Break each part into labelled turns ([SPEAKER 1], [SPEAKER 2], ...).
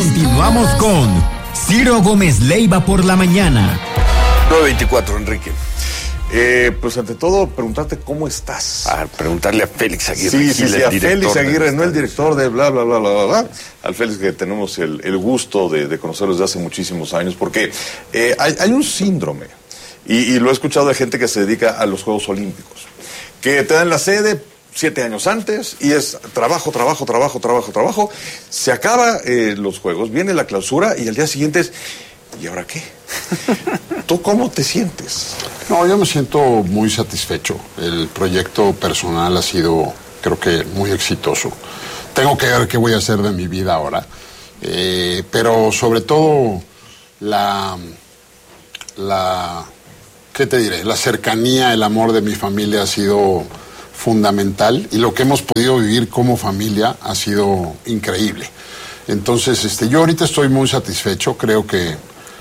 [SPEAKER 1] Continuamos con Ciro Gómez Leiva por la mañana.
[SPEAKER 2] 9:24, Enrique.
[SPEAKER 3] Pues ante todo, preguntarte cómo estás.
[SPEAKER 2] Preguntarle a Félix Aguirre.
[SPEAKER 3] Sí, a Félix Aguirre, no el director de bla, bla, bla, bla, bla. Al Félix que tenemos el gusto de conocerlo desde hace muchísimos años, porque hay un síndrome, y lo he escuchado de gente que se dedica a los Juegos Olímpicos, que te dan la sede 7 años antes, y es trabajo, se acaba los Juegos, viene la clausura, y al día siguiente es, ¿y ahora qué? ¿Tú cómo te sientes?
[SPEAKER 4] No, yo me siento muy satisfecho. El proyecto personal ha sido, creo que, muy exitoso. Tengo que ver qué voy a hacer de mi vida ahora. Pero sobre todo, ¿qué te diré? La cercanía, el amor de mi familia ha sido fundamental, y lo que hemos podido vivir como familia ha sido increíble. Entonces, yo ahorita estoy muy satisfecho. Creo que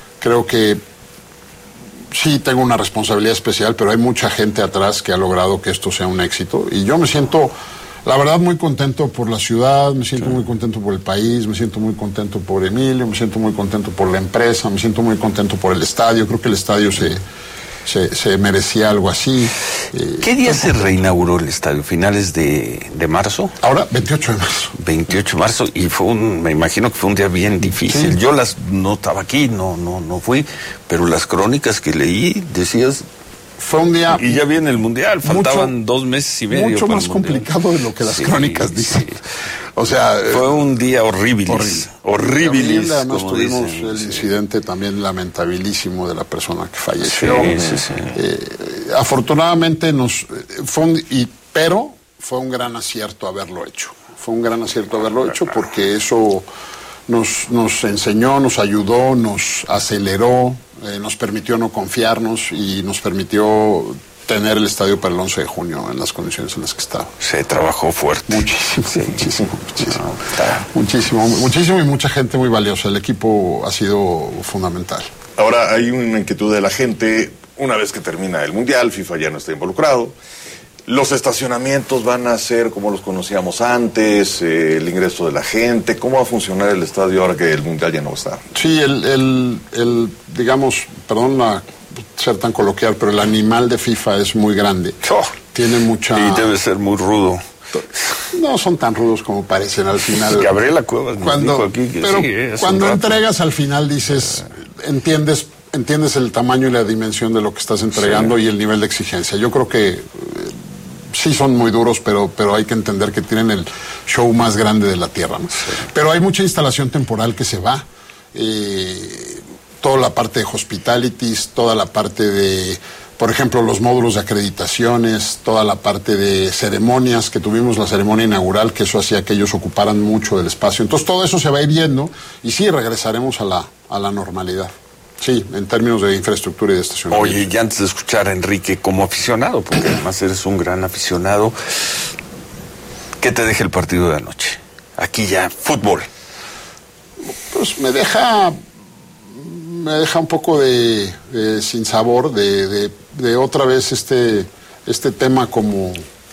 [SPEAKER 4] sí tengo una responsabilidad especial, pero hay mucha gente atrás que ha logrado que esto sea un éxito, y yo me siento, la verdad, muy contento por la ciudad, me siento muy contento por el país, me siento muy contento por Emilio, me siento muy contento por la empresa, me siento muy contento por el estadio. Creo que el estadio se merecía algo así.
[SPEAKER 2] ¿Qué día se reinauguró el estadio? ¿Finales de marzo?
[SPEAKER 4] Ahora, 28 de marzo.
[SPEAKER 2] 28 de marzo, y me imagino que fue un día bien difícil. Sí. Yo no estaba aquí, no fui, pero las crónicas que leí, decías...
[SPEAKER 4] Fue un día...
[SPEAKER 2] Y ya viene el Mundial, faltaban 2 meses y medio.
[SPEAKER 4] Mucho más complicado de lo que las crónicas dicen. Sí. O sea...
[SPEAKER 2] Fue un día horrible. Horrible.
[SPEAKER 4] Además tuvimos el incidente también lamentabilísimo de la persona que falleció.
[SPEAKER 2] Sí.
[SPEAKER 4] Afortunadamente pero fue un gran acierto haberlo hecho. Fue un gran acierto haberlo hecho, porque eso nos enseñó, nos ayudó, nos aceleró, nos permitió no confiarnos, y nos permitió tener el estadio para el 11 de junio en las condiciones en las que estaba.
[SPEAKER 2] Se trabajó fuerte.
[SPEAKER 4] Muchísimo, y mucha gente muy valiosa. El equipo ha sido fundamental.
[SPEAKER 3] Ahora hay una inquietud de la gente, una vez que termina el Mundial, FIFA ya no está involucrado, los estacionamientos van a ser como los conocíamos antes, el ingreso de la gente, ¿cómo va a funcionar el estadio ahora que el Mundial ya no está?
[SPEAKER 4] Sí, digamos, perdón ser tan coloquial, pero el animal de FIFA es muy grande. Tiene mucha...
[SPEAKER 2] Y debe ser muy rudo.
[SPEAKER 4] No son tan rudos como parecen al final.
[SPEAKER 2] Gabriela Cuevas nos dijo aquí que
[SPEAKER 4] pero
[SPEAKER 2] sí,
[SPEAKER 4] cuando entregas al final dices, entiendes el tamaño y la dimensión de lo que estás entregando, y el nivel de exigencia. Yo creo que sí son muy duros, pero hay que entender que tienen el show más grande de la tierra, ¿no? Sí. Pero hay mucha instalación temporal que se va. Toda la parte de hospitalities, toda la parte de, por ejemplo, los módulos de acreditaciones, toda la parte de ceremonias, que tuvimos la ceremonia inaugural, que eso hacía que ellos ocuparan mucho del espacio. Entonces todo eso se va a ir yendo, y sí regresaremos a la normalidad. Sí, en términos de infraestructura y de estacionamiento.
[SPEAKER 2] Oye, y antes de escuchar a Enrique como aficionado, porque además eres un gran aficionado, ¿qué te deja el partido de anoche? Aquí ya, fútbol.
[SPEAKER 4] Pues me deja un poco de sinsabor, de otra vez este tema como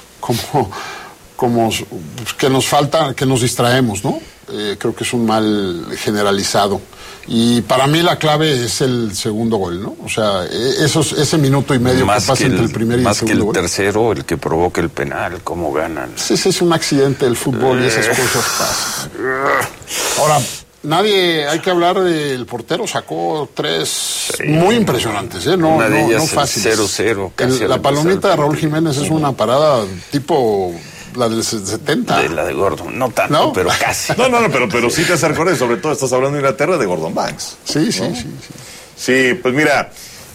[SPEAKER 4] que nos falta, que nos distraemos, ¿no? Creo que es un mal generalizado. Y para mí la clave es el segundo gol, ¿no? O sea, ese minuto y medio que pasa entre el primer y el segundo gol.
[SPEAKER 2] Más que el tercero, el que provoca el penal, cómo ganan.
[SPEAKER 4] Sí, es un accidente del fútbol, y esas cosas pasan. Ahora, hay que hablar del portero, sacó 3 muy impresionantes, ¿no?
[SPEAKER 2] Una de ellas
[SPEAKER 4] no fáciles.
[SPEAKER 2] 0-0.
[SPEAKER 4] La palomita de Raúl Jiménez es una parada tipo la del 70.
[SPEAKER 2] De la de Gordon, no tanto, ¿no? Pero casi.
[SPEAKER 3] pero sí te acercó, sobre todo estás hablando de Inglaterra, de Gordon Banks.
[SPEAKER 4] Sí.
[SPEAKER 3] Sí, pues mira,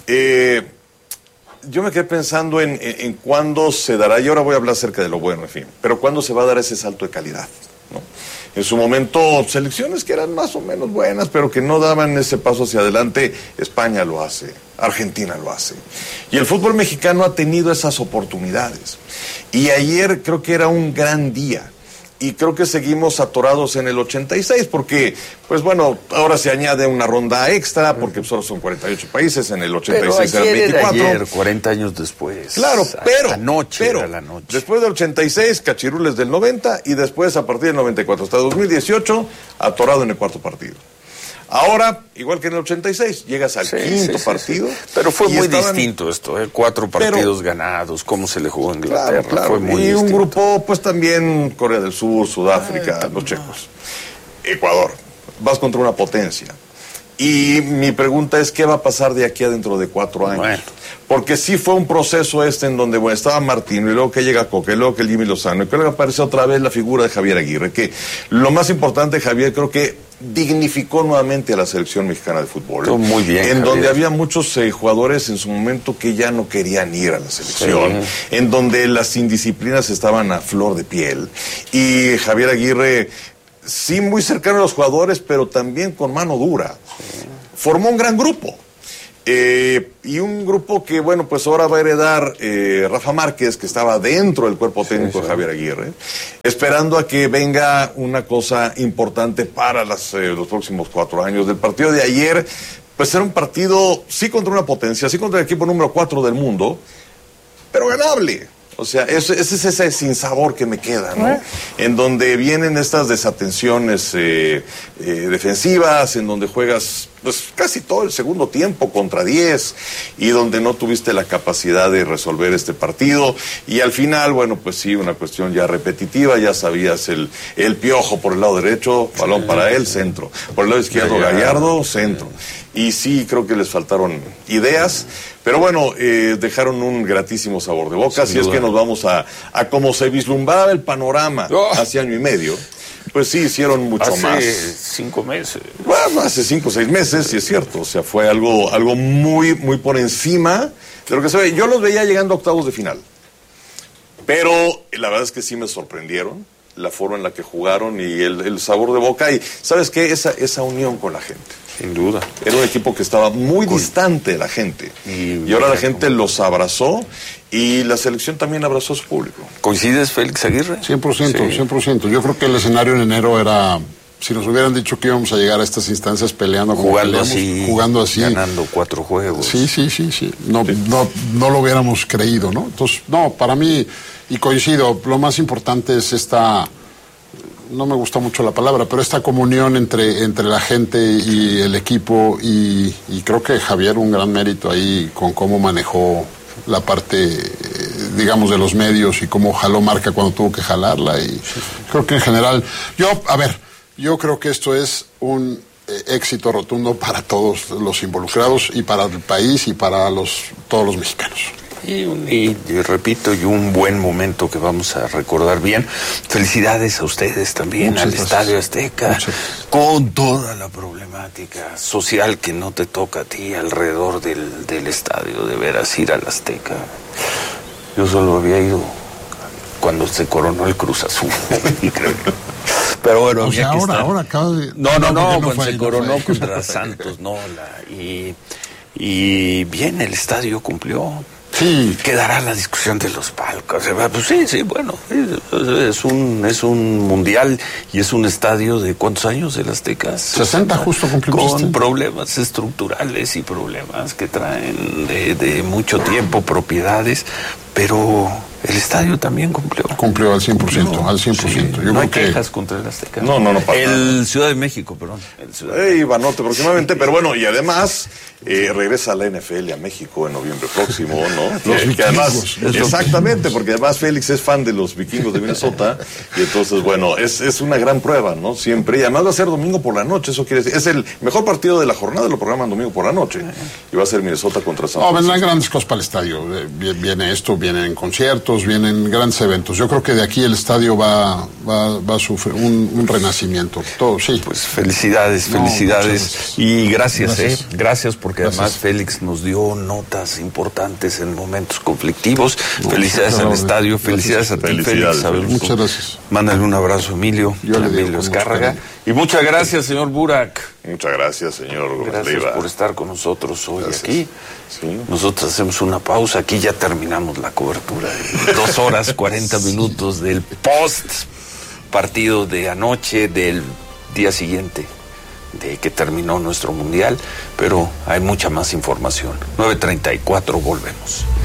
[SPEAKER 3] yo me quedé pensando en cuándo se dará, y ahora voy a hablar acerca de lo bueno, en fin, pero cuándo se va a dar ese salto de calidad, ¿no? En su momento, selecciones que eran más o menos buenas, pero que no daban ese paso hacia adelante. España lo hace, Argentina lo hace. Y el fútbol mexicano ha tenido esas oportunidades. Y ayer creo que era un gran día y creo que seguimos atorados en el 86, porque, pues bueno, ahora se añade una ronda extra, porque solo son 48 países, en el 86 eran 24.
[SPEAKER 2] Ayer, 40 años después.
[SPEAKER 3] Claro, pero
[SPEAKER 2] la noche.
[SPEAKER 3] Después del 86, cachirules del 90, y después a partir del 94 hasta 2018, atorado en el cuarto partido. Ahora, igual que en el 86, llegas al quinto partido.
[SPEAKER 2] Pero fue muy distinto esto, 4 partidos ganados, cómo se le jugó a Inglaterra.
[SPEAKER 3] Claro.
[SPEAKER 2] Fue muy
[SPEAKER 3] y
[SPEAKER 2] distinto.
[SPEAKER 3] Un grupo, pues también Corea del Sur, Sudáfrica, los checos, Ecuador. Vas contra una potencia. Y mi pregunta es, ¿qué va a pasar de aquí a dentro de 4 años?
[SPEAKER 2] Bueno.
[SPEAKER 3] Porque sí fue un proceso en donde estaba Martino, y luego que llega Coca, y luego que Jimmy Lozano, y que luego aparece otra vez la figura de Javier Aguirre, que lo más importante, Javier, creo que dignificó nuevamente a la selección mexicana de fútbol.
[SPEAKER 2] Todo muy bien,
[SPEAKER 3] En
[SPEAKER 2] Javier.
[SPEAKER 3] donde había muchos jugadores en su momento que ya no querían ir a la selección, en donde las indisciplinas estaban a flor de piel, y Javier Aguirre, sí muy cercano a los jugadores, pero también con mano dura, formó un gran grupo. Y un grupo que, bueno, pues ahora va a heredar Rafa Márquez, que estaba dentro del cuerpo técnico de Javier Aguirre, esperando a que venga una cosa importante para los próximos 4 años. Del partido de ayer, pues era un partido, sí contra una potencia, sí contra el equipo número 4 del mundo, pero ganable. O sea, ese es ese sinsabor que me queda, ¿no? En donde vienen estas desatenciones defensivas, en donde juegas pues casi todo el segundo tiempo contra 10, y donde no tuviste la capacidad de resolver este partido, y al final, bueno, pues sí, una cuestión ya repetitiva, ya sabías el Piojo por el lado derecho, balón para él, centro, por el lado izquierdo Gallardo, centro, y sí, creo que les faltaron ideas, pero bueno, dejaron un gratísimo sabor de boca. Si es que nos vamos a como se vislumbraba el panorama hace año y medio, pues sí, hicieron mucho más.
[SPEAKER 2] Hace 5 meses.
[SPEAKER 3] Bueno, hace 5 o 6 meses, sí es cierto. O sea, fue algo muy, muy por encima de lo que se ve. Yo los veía llegando a octavos de final. Pero la verdad es que sí me sorprendieron la forma en la que jugaron y el sabor de boca. Y, ¿sabes qué? Esa unión con la gente.
[SPEAKER 2] Sin duda.
[SPEAKER 3] Era un equipo que estaba muy distante de la gente. Y ahora la gente los abrazó, y la selección también abrazó a su público.
[SPEAKER 2] ¿Coincides, Félix Aguirre?
[SPEAKER 4] 100%, 100%. Yo creo que el escenario en enero era, si nos hubieran dicho que íbamos a llegar a estas instancias peleando,
[SPEAKER 2] jugando
[SPEAKER 4] así,
[SPEAKER 2] ganando 4 juegos.
[SPEAKER 4] Sí. No lo hubiéramos creído, ¿no? Entonces, no, para mí, y coincido, lo más importante es esta, no me gusta mucho la palabra, pero esta comunión entre la gente y el equipo, y creo que Javier un gran mérito ahí con cómo manejó la parte, digamos, de los medios, y cómo jaló marca cuando tuvo que jalarla, y creo que en general, yo creo que esto es un éxito rotundo para todos los involucrados, y para el país, y para todos los mexicanos.
[SPEAKER 2] Y repito, y un buen momento que vamos a recordar bien. Felicidades a ustedes también, al Estadio Azteca, con toda la problemática social que no te toca a ti alrededor del estadio. De veras, ir al Azteca. Yo solo había ido cuando se coronó el Cruz Azul. Pero bueno,
[SPEAKER 4] o sea, ahora acaba de...
[SPEAKER 2] No, cuando se coronó contra Santos, y bien, el estadio cumplió.
[SPEAKER 4] Sí.
[SPEAKER 2] Quedará la discusión de los palcos. Pues sí, bueno, es un mundial, y es un estadio de ¿cuántos años el Azteca?
[SPEAKER 4] 60 justo cumplimos.
[SPEAKER 2] Con problemas estructurales y problemas que traen de mucho tiempo, propiedades, pero el estadio también cumplió.
[SPEAKER 4] Cumplió al 100%, al 100%.
[SPEAKER 2] Sí,
[SPEAKER 4] Yo
[SPEAKER 2] no hay
[SPEAKER 4] creo
[SPEAKER 2] quejas contra el Azteca.
[SPEAKER 3] No, para nada.
[SPEAKER 2] Ciudad de México, perdón.
[SPEAKER 3] Ivanote próximamente, pero bueno, y además regresa a la NFL a México en noviembre próximo, ¿no?
[SPEAKER 4] Los
[SPEAKER 3] que además,
[SPEAKER 4] vikingos.
[SPEAKER 3] exactamente, porque además Félix es fan de los vikingos de Minnesota, y entonces, bueno, es una gran prueba, ¿no? Siempre, y además va a ser domingo por la noche, eso quiere decir, es el mejor partido de la jornada, lo programan domingo por la noche, y va a ser Minnesota contra San Francisco.
[SPEAKER 4] Vendrán grandes cosas para el estadio, viene esto, vienen conciertos, vienen grandes eventos. Yo creo que de aquí el estadio va a sufrir un renacimiento. Todo, sí.
[SPEAKER 2] Pues felicidades. Y gracias porque además Félix nos dio notas importantes en momentos conflictivos. Felicidades al estadio, felicidades a ti, Félix.
[SPEAKER 4] Muchas gracias.
[SPEAKER 2] Mándale un abrazo a Emilio Azcárraga. Y muchas gracias, señor Burak.
[SPEAKER 3] Muchas gracias, señor.
[SPEAKER 2] Gracias por estar con nosotros hoy aquí. Sí. Nosotros hacemos una pausa. Aquí ya terminamos la cobertura. 2 horas, 40 minutos del post partido de anoche, del día siguiente de que terminó nuestro mundial, pero hay mucha más información. 9:34, volvemos.